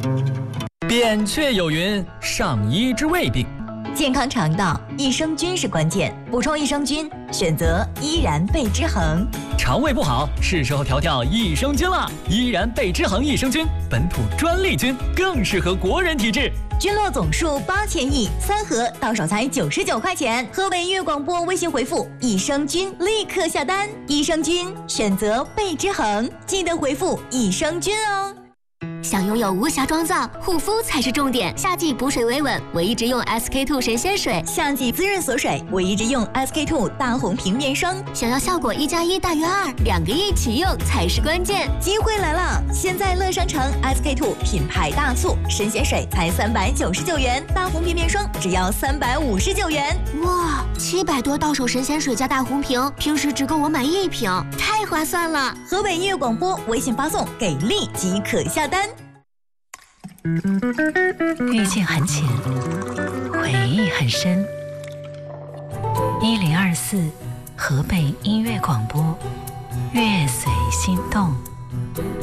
扁鹊有云：上医之未病。 健康肠道，益生菌是关键。补充益生菌，选择依然贝之恒。 肠胃不好，是时候调调益生菌了。依然贝之恒益生菌，本土专利菌，更适合国人体质。 菌落总数8000亿，3盒到手才99块钱。河北粤广播微信回复“益生菌”立刻下单。益生菌选择贝之恒，记得回复“益生菌”哦。 想拥有无瑕妆造，护肤才是重点。夏季补水维稳，我一直用 SK-II 神仙水； 夏季滋润锁水，我一直用 SK-II 大红瓶面霜。 想要效果1+1大于2，2个一起用才是关键。 机会来了！现在乐商城 SK-II 品牌大促，神仙水才399元，大红瓶面霜只要359元。 哇，700多到手神仙水加大红瓶，平时只够我买1瓶，太划算了！ 河北粤广播微信发送给力即可下单。 遇见很浅，回忆很深。1024河北音乐广播，乐随